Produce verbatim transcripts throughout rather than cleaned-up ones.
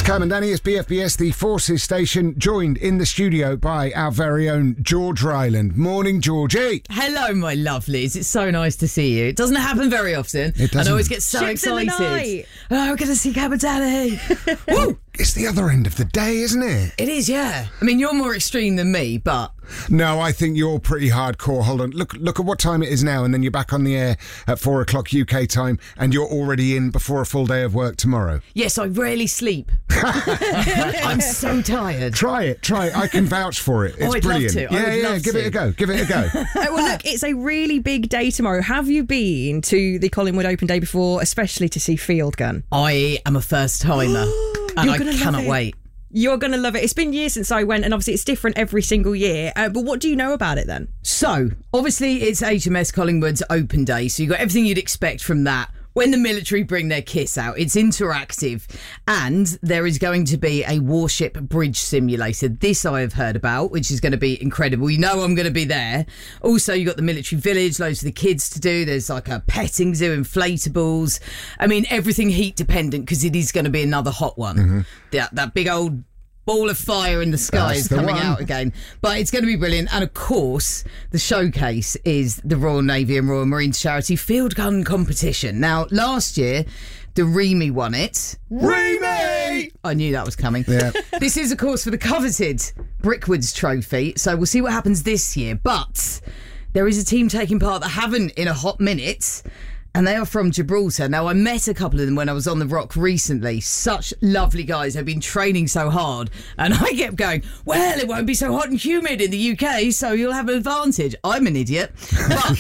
Cam and Danny, it's B F B S, the Forces station, joined in the studio by our very own George Ryland. Morning, Georgie. Hello, my lovelies. It's so nice to see you. It doesn't happen very often. It doesn't. And I always get so Ships in the excited. night. Oh, we're going to see Cam and Danny. Woo! It's the other end of the day, isn't it? It is, yeah. I mean, you're more extreme than me, but... No, I think you're pretty hardcore. Hold on. Look look at what time it is now, and then you're back on the air at four o'clock U K time, and you're already in before a full day of work tomorrow. Yes, I rarely sleep. I'm so tired. Try it, try it. I can vouch for it. It's Oh, I'd love brilliant. to. I Yeah, would yeah, love give to. it a go. Give it a go. Uh, well, look, it's a really big day tomorrow. Have you been to the Collingwood Open Day before, especially to see Field Gun? I am a first timer, and You're I gonna love cannot it. wait. You're going to love it. It's been years since I went, and obviously it's different every single year. Uh, but what do you know about it then? So, obviously, it's H M S Collingwood's Open Day, so you've got everything you'd expect from that. When the military bring their kits out, it's interactive, and there is going to be a warship bridge simulator. This I have heard about, which is going to be incredible. You know I'm going to be there. Also, you've got the military village, loads for the kids to do. There's like a petting zoo, inflatables. I mean, everything heat dependent, because it is going to be another hot one. Mm-hmm. That, that big old ball of fire in the sky That's is the coming one. out again. But it's going to be brilliant. And of course, the showcase is the Royal Navy and Royal Marines charity field gun competition. Now, last year, the Remy won it. Remy! I knew that was coming. Yeah. This is, of course, for the coveted Brickwoods Trophy. So we'll see what happens this year. But there is a team taking part that haven't in a hot minute. And they are from Gibraltar. Now, I met a couple of them when I was on the Rock recently. Such lovely guys. They've been training so hard. And I kept going, well, it won't be so hot and humid in the U K, so you'll have an advantage. I'm an idiot. But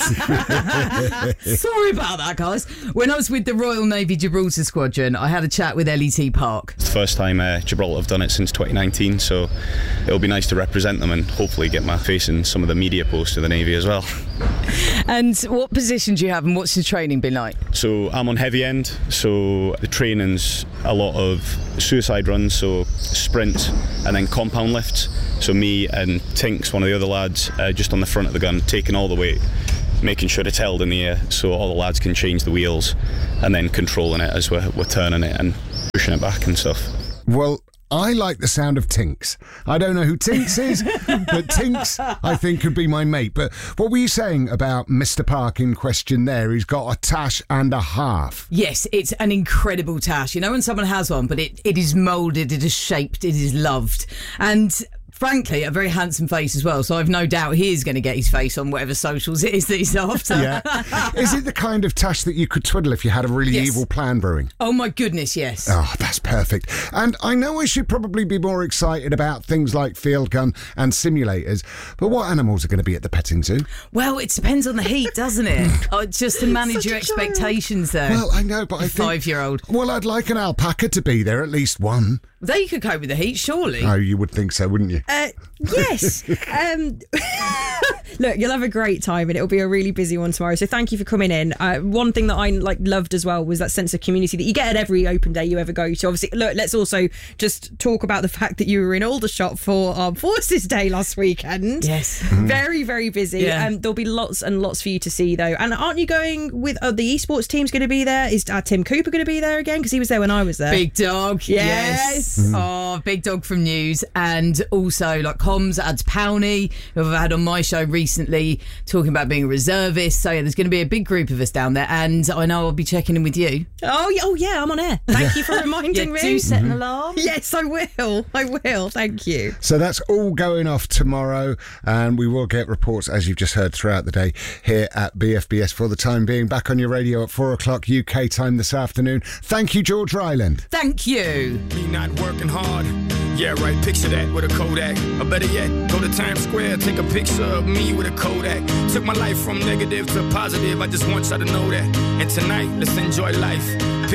sorry about that, guys. When I was with the Royal Navy Gibraltar Squadron, I had a chat with L E T Park. It's the first time uh, Gibraltar have done it since twenty nineteen, so it'll be nice to represent them and hopefully get my face in some of the media posts of the Navy as well. And what position do you have, and what's your training been like? So I'm on heavy end, so the training's a lot of suicide runs, so sprint and then compound lifts. So me and Tinks, one of the other lads, uh, just on the front of the gun, taking all the weight, making sure it's held in the air so all the lads can change the wheels, and then controlling it as we're, we're turning it and pushing it back and stuff. Well, I like the sound of Tinks. I don't know who Tinks is, but Tinks, I think, could be my mate. But what were you saying about Mister Park in question there? He's got a tash and a half. Yes, it's an incredible tash. You know when someone has one, but it, it is moulded, it is shaped, it is loved. And frankly, a very handsome face as well. So I've no doubt he is going to get his face on whatever socials it is that he's after. Yeah. Is it the kind of tash that you could twiddle if you had a really Yes. evil plan brewing? Oh my goodness, yes. Oh, that's perfect. And I know I should probably be more excited about things like field gun and simulators, but what animals are going to be at the petting zoo? Well, it depends on the heat, doesn't it? Oh, just to manage Such your a child. expectations there. Well, I know, but I think... Five-year-old. Well, I'd like an alpaca to be there, at least one. They could cope with the heat, surely. Oh, you would think so, wouldn't you? Uh, yes. um, look, you'll have a great time, and it'll be a really busy one tomorrow. So thank you for coming in. Uh, one thing that I like loved as well was that sense of community that you get at every open day you ever go to. Obviously, look, let's also just talk about the fact that you were in Aldershot for Armed Forces Day last weekend. Yes. Very, very busy. Yeah. Um, there'll be lots and lots for you to see, though. And aren't you going with uh, the esports team's going to be there? Is uh, Tim Cooper going to be there again? Because he was there when I was there. Big Dog, Yes. yes. Oh, Big Dog from News, and also like comms, Ads Powney, who I've had on my show recently, talking about being a reservist. So yeah, there's going to be a big group of us down there, and I know I'll be checking in with you. Oh, yeah, oh yeah, I'm on air. Thank you for reminding Yeah, me. do set an alarm. Yes, I will. I will. Thank you. So that's all going off tomorrow, and we will get reports, as you've just heard, throughout the day here at B F B S. For the time being, back on your radio at four o'clock U K time this afternoon. Thank you, George Ryland. Thank you. Me not working hard. Yeah, right, picture that with a Kodak. Or better yet, go to Times Square, take a picture of me with a Kodak. Took my life from negative to positive, I just want y'all to know that. And tonight, let's enjoy life.